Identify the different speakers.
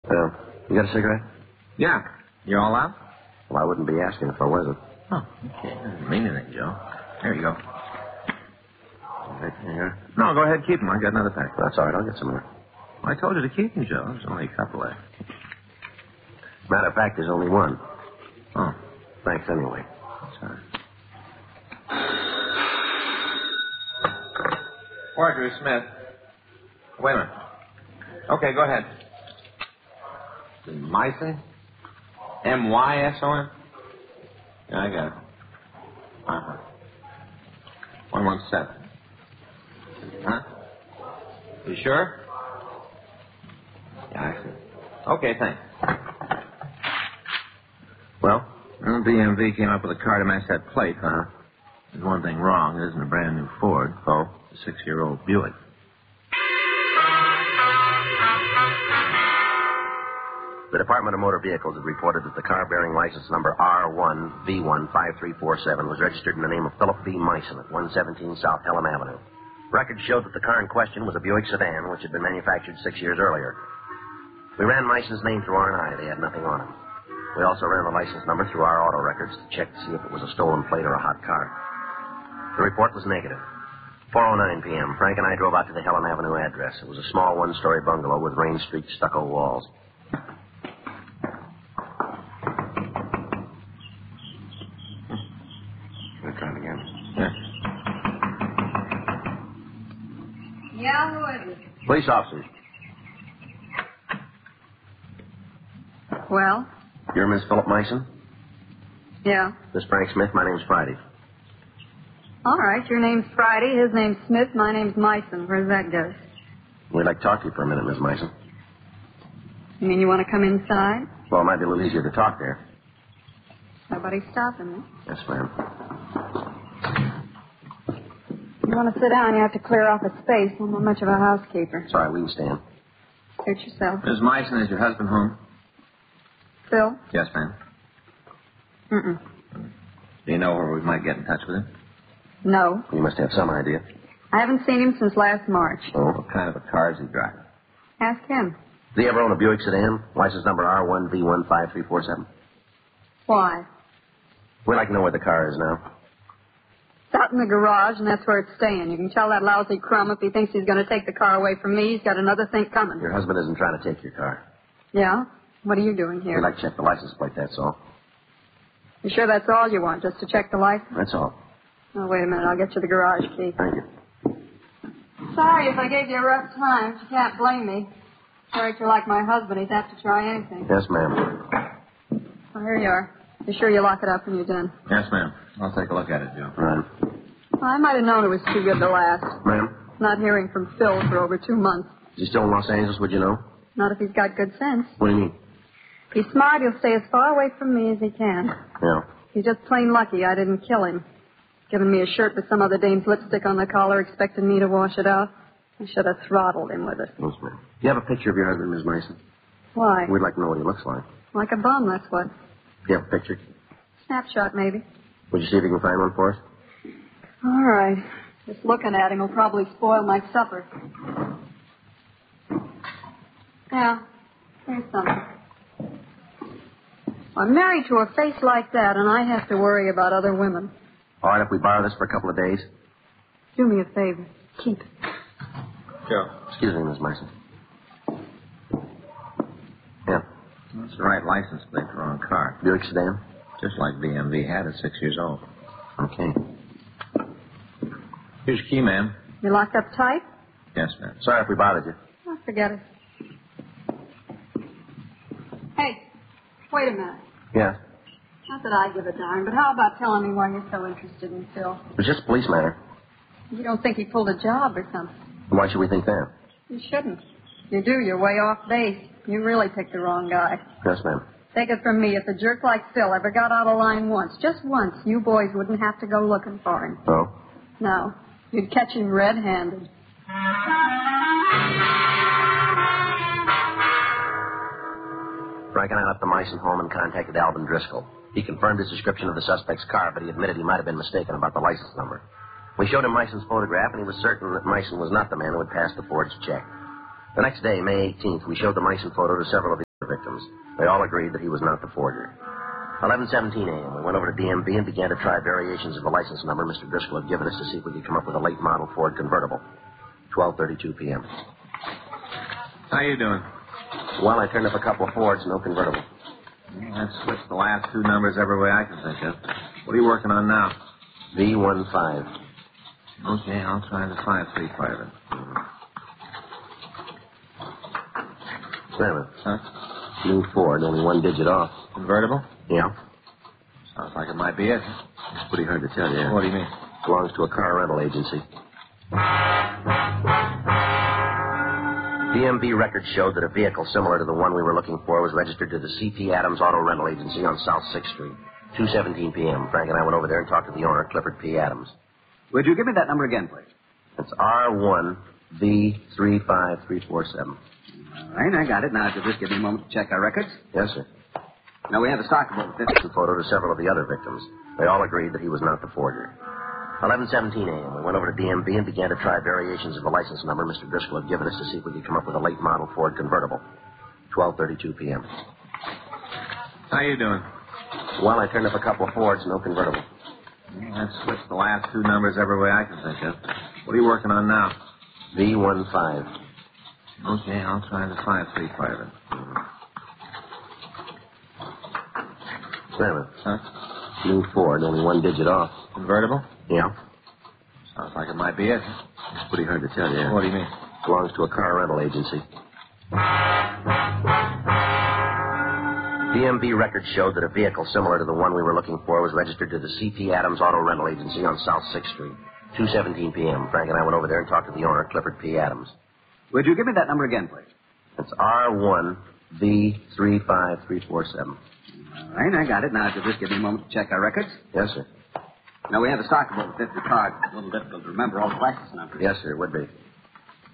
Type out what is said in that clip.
Speaker 1: You got a cigarette?
Speaker 2: Yeah. You all out?
Speaker 1: Well, I wouldn't be asking if I wasn't.
Speaker 2: Oh, okay. Doesn't mean anything, Joe. There you go.
Speaker 1: Right here.
Speaker 2: No, go ahead, keep them. I got another pack.
Speaker 1: That's all right. I'll get some more.
Speaker 2: Well, I told you to keep them, Joe. There's only a couple left.
Speaker 1: Matter of fact, there's only one.
Speaker 2: Oh.
Speaker 1: Thanks anyway.
Speaker 2: Sorry. Marjorie Smith. Wait a minute. Okay, go ahead. Myson? M-Y-S-O-N? Yeah, I got it. Uh-huh. 117. Huh? You sure? Yeah, I see. Okay, thanks.
Speaker 1: Well?
Speaker 2: Well, DMV came up with a car to match that plate, huh? There's one thing wrong. It isn't a brand new Ford.
Speaker 1: Oh?
Speaker 2: It's a 6-year-old Buick.
Speaker 1: The Department of Motor Vehicles had reported that the car bearing license number R1V15347 was registered in the name of Philip B. Meissen at 117 South Pelham Avenue. Records showed that the car in question was a Buick sedan, which had been manufactured 6 years earlier. We ran Meissen's name through R&I. They had nothing on him. We also ran the license number through our auto records to check to see if it was a stolen plate or a hot car. The report was negative. 4:09 p.m., Frank and I drove out to the Helen Avenue address. It was a small one-story bungalow with rain-streaked stucco walls. Try it again.
Speaker 3: Yeah, who is it?
Speaker 1: Police officers.
Speaker 3: Well?
Speaker 1: You're Miss Philip Meissen?
Speaker 3: Yeah.
Speaker 1: Miss Frank Smith, my name's Friday.
Speaker 3: All right, your name's Friday, his name's Smith, my name's Meissen. Where's that go?
Speaker 1: We'd like to talk to you for a minute, Miss Meissen.
Speaker 3: You mean you want to come inside?
Speaker 1: Well, it might be a little easier to talk there.
Speaker 3: Nobody's stopping me.
Speaker 1: Yes, ma'am.
Speaker 3: You want to sit down, you have to clear off a space. I'm not much of a housekeeper.
Speaker 1: Sorry, we can stand.
Speaker 3: Suit yourself.
Speaker 2: Miss Meissen, is your husband home?
Speaker 3: Phil?
Speaker 2: Yes, ma'am.
Speaker 3: Mm-mm.
Speaker 2: Do you know where we might get in touch with him?
Speaker 3: No.
Speaker 1: You must have some idea.
Speaker 3: I haven't seen him since last March.
Speaker 1: Oh?
Speaker 2: What kind of a car is he driving?
Speaker 3: Ask him.
Speaker 1: Did he ever own a Buick sedan? License number R1V15347.
Speaker 3: Why?
Speaker 1: We'd like to know where the car is now.
Speaker 3: It's out in the garage, and that's where it's staying. You can tell that lousy crumb if he thinks he's going to take the car away from me, he's got another thing coming.
Speaker 1: Your husband isn't trying to take your car.
Speaker 3: Yeah? What are you doing here?
Speaker 1: We'd like to check the license plate, that's all.
Speaker 3: You sure that's all you want, just to check the license?
Speaker 1: That's all.
Speaker 3: Oh, wait a minute. I'll get you the garage key.
Speaker 1: Thank you.
Speaker 3: Sorry if I gave you a rough time. You can't blame me. Sorry if you're like my husband. He'd have to try anything.
Speaker 1: Yes, ma'am.
Speaker 3: Well, here you are. You sure you lock it up when you're done?
Speaker 2: Yes, ma'am. I'll take a look at it, Joe.
Speaker 1: Right.
Speaker 3: Well, I might have known it was too good to last.
Speaker 1: Ma'am?
Speaker 3: Not hearing from Phil for over 2 months.
Speaker 1: Is he still in Los Angeles, would you know?
Speaker 3: Not if he's got good sense.
Speaker 1: What do you mean?
Speaker 3: If he's smart, he'll stay as far away from me as he can.
Speaker 1: Yeah.
Speaker 3: He's just plain lucky I didn't kill him. Giving me a shirt with some other dame's lipstick on the collar, expecting me to wash it out. I should have throttled him with it.
Speaker 1: Yes, ma'am. Do you have a picture of your husband, Miss Mason?
Speaker 3: Why?
Speaker 1: We'd like to know what he looks like.
Speaker 3: Like a bum, that's what.
Speaker 1: Do you have a picture?
Speaker 3: Snapshot, maybe.
Speaker 1: Would you see if you can find one for us?
Speaker 3: All right. Just looking at him will probably spoil my supper. Yeah, here's something. I'm married to a face like that, and I have to worry about other women.
Speaker 1: All right, if we borrow this for a couple of days.
Speaker 3: Do me a favor. Keep it.
Speaker 2: Joe.
Speaker 1: Excuse me, Miss Mason. Yeah.
Speaker 2: That's the right license plate for our car.
Speaker 1: Buick sedan?
Speaker 2: Just like BMV had at 6 years old.
Speaker 1: Okay.
Speaker 2: Here's your key, ma'am.
Speaker 3: You locked up tight?
Speaker 2: Yes, ma'am.
Speaker 1: Sorry if we bothered you.
Speaker 3: Oh, forget it. Hey, wait a minute.
Speaker 1: Yeah.
Speaker 3: Not that I give a darn, but how about telling me why you're so interested in Phil?
Speaker 1: It was just a police matter.
Speaker 3: You don't think he pulled a job or something?
Speaker 1: Why should we think that?
Speaker 3: You shouldn't. You do, you're way off base. You really picked the wrong guy.
Speaker 1: Yes, ma'am.
Speaker 3: Take it from me, if a jerk like Phil ever got out of line once, just once, you boys wouldn't have to go looking for him.
Speaker 1: Oh?
Speaker 3: No. You'd catch him red-handed.
Speaker 1: Frank and I left the Meissen home and contacted Alvin Driscoll. He confirmed his description of the suspect's car, but he admitted he might have been mistaken about the license number. We showed him Meissen's photograph, and he was certain that Meissen was not the man who had passed the forged check. The next day, May 18th, we showed the Meissen photo to several of the victims. They all agreed that he was not the forger. 11:17 a.m. We went over to DMV and began to try variations of the license number Mr. Driscoll had given us to see if we could come up with a late model Ford convertible. 12:32 p.m.
Speaker 2: How you doing?
Speaker 1: Well, I turned up a couple of Fords, no convertible.
Speaker 2: Let's switch the last two numbers every way I can think of. What are you working on now?
Speaker 1: V15.
Speaker 2: Okay, I'll try the 535 then.
Speaker 1: Sam,
Speaker 2: Huh?
Speaker 1: new Ford, only one digit off.
Speaker 2: Convertible?
Speaker 1: Yeah.
Speaker 2: Sounds like it might be it.
Speaker 1: It's pretty hard to tell you.
Speaker 2: What do you mean?
Speaker 1: Belongs to a car rental agency. DMV records showed that a vehicle similar to the one we were looking for was registered to the C.P. Adams Auto Rental Agency on South 6th Street. 2:17 p.m. Frank and I went over there and talked to the owner, Clifford P. Adams.
Speaker 4: Would you give me that number again, please?
Speaker 1: It's R1V35347.
Speaker 4: All right, I got it. Now, if you'll just give me a moment to check our records.
Speaker 1: Yes, sir.
Speaker 4: Now, we have a stock of over 50.
Speaker 1: A photo to several of the other victims. They all agreed that he was not the forger. 11:17 a.m. We went over to DMV and began to try variations of the license number Mr. Driscoll had given us to see if we could come up with a late model Ford convertible. 12:32 p.m.
Speaker 2: How you doing?
Speaker 1: Well, I turned up a couple of Fords, no convertible.
Speaker 2: Let's switch the last two numbers every way I can think of. What are you working on now?
Speaker 1: V15.
Speaker 2: Okay, I'll try the 535 then.
Speaker 1: Sam,
Speaker 2: Huh?
Speaker 1: new Ford, only one digit off.
Speaker 2: Convertible?
Speaker 1: Yeah.
Speaker 2: Sounds like it might be it.
Speaker 1: It's pretty hard to tell you.
Speaker 2: What do you mean?
Speaker 1: Belongs to a car rental agency. DMV records showed that a vehicle similar to the one we were looking for was registered to the C.P. Adams Auto Rental Agency on South 6th Street. 2:17 p.m. Frank and I went over there and talked to the owner, Clifford P. Adams.
Speaker 4: Would you give me that number again, please?
Speaker 1: It's R1V35347.
Speaker 4: All right, I got it. Now, if you'll just give me a moment to check our records.
Speaker 1: Yes, sir.
Speaker 4: Now, we have a stock of over 50 cards. It's a little difficult to remember all the license numbers.
Speaker 1: Yes, sir, it would be.